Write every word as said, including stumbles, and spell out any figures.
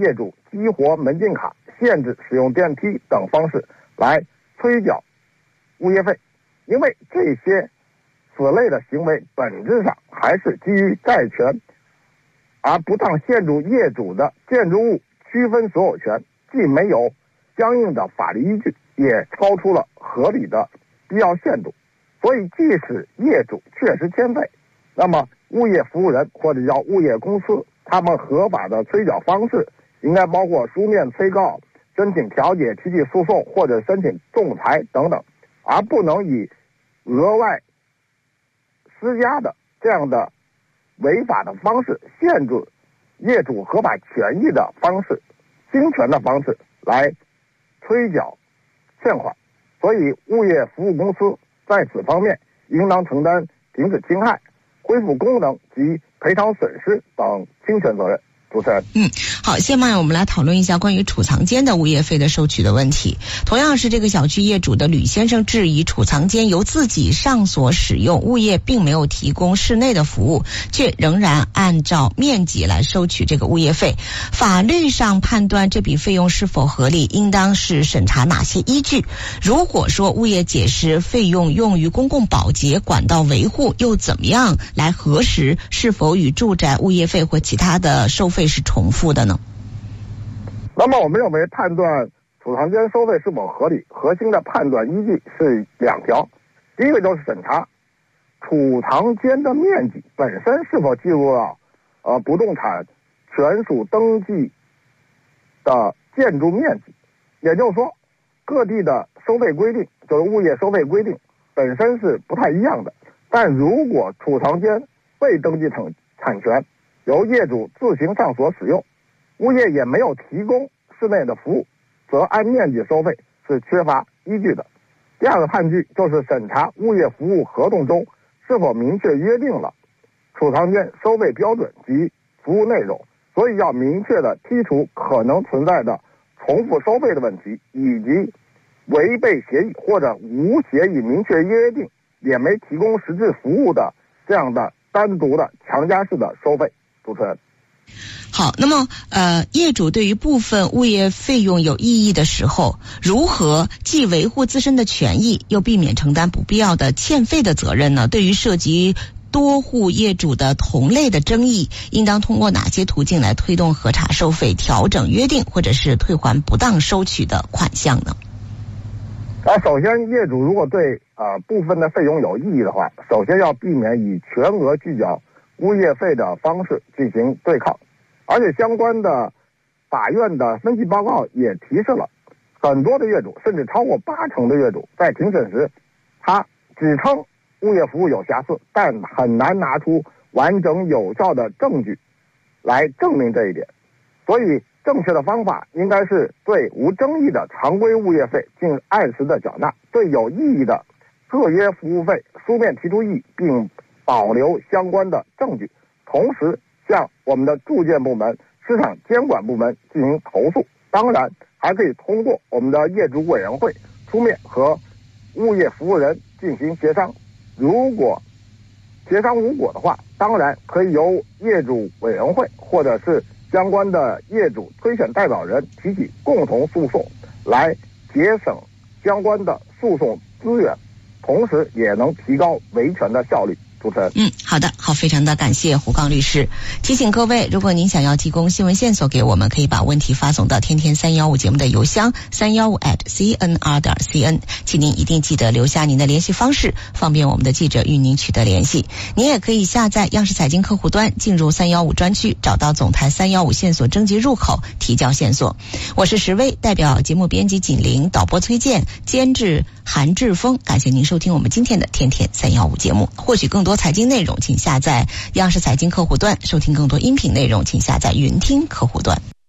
业主激活门禁卡、限制使用电梯等方式来催缴物业费，因为这些此类的行为本质上还是基于债权，而不当限制业主的建筑物区分所有权，既没有相应的法律依据，也超出了合理的必要限度。所以即使业主确实欠费，那么物业服务人或者叫物业公司，他们合法的催缴方式应该包括书面催告、申请调解、提起诉讼或者申请仲裁等等，而不能以额外施加的这样的违法的方式限制业主合法权益的方式、侵权的方式来催缴欠款。所以物业服务公司在此方面应当承担停止侵害、恢复功能及赔偿损失等侵权责任。主持人， 嗯，好，下面我们来讨论一下关于储藏间的物业费的收取的问题。同样是这个小区业主的吕先生质疑，储藏间由自己上锁使用，物业并没有提供室内的服务，却仍然按照面积来收取这个物业费。法律上判断这笔费用是否合理，应当是审查哪些依据？如果说物业解释费用用于公共保洁、管道维护，又怎么样来核实是否与住宅物业费或其他的收费是重复的呢？ 那么我们认为判断储藏间收费是否合理，核心的判断依据是两条。第一个就是审查储藏间的面积本身是否计入了呃不动产权属登记的建筑面积，也就是说各地的收费规定，就是物业收费规定本身是不太一样的，但如果储藏间未登记产产权，由业主自行上锁使用，物业也没有提供室内的服务，则按面积收费是缺乏依据的。第二个判据就是审查物业服务合同中是否明确约定了储藏间收费标准及服务内容，所以要明确的剔除可能存在的重复收费的问题，以及违背协议或者无协议明确约定也没提供实质服务的这样的单独的强加式的收费。主持人， 好，那么呃，业主对于部分物业费用有异议的时候，如何既维护自身的权益，又避免承担不必要的欠费的责任呢？对于涉及多户业主的同类的争议，应当通过哪些途径来推动核查收费、调整约定或者是退还不当收取的款项呢？ 啊，首先业主如果对呃部分的费用有异议的话，首先要避免以全额拒缴物业费的方式进行对抗，而且相关的法院的分析报告也提示了很多的业主，甚至超过八成的业主在庭审时，他只称物业服务有瑕疵，但很难拿出完整有效的证据来证明这一点。所以正确的方法应该是对无争议的常规物业费进行按时的缴纳，对有异议的特约服务费书面提出异议，并保留相关的证据，同时向我们的住建部门、市场监管部门进行投诉。当然还可以通过我们的业主委员会出面和物业服务人进行协商，如果协商无果的话，当然可以由业主委员会或者是相关的业主推选代表人提起共同诉讼，来节省相关的诉讼资源，同时也能提高维权的效率。主持人， 嗯，好的，好，非常的感谢胡刚律师。提醒各位，如果您想要提供新闻线索给我们，可以把问题发送到天天三幺五节目的邮箱三幺五 at c n r 点 c n， 请您一定记得留下您的联系方式，方便我们的记者与您取得联系。您也可以下载央视财经客户端，进入三幺五专区，找到总台三幺五线索征集入口，提交线索。我是石薇，代表节目编辑锦玲、导播崔健、监制韩志峰，感谢您收听我们今天的天天三幺五节目。获取更多财经内容，请下载央视财经客户端；收听更多音频内容，请下载云听客户端。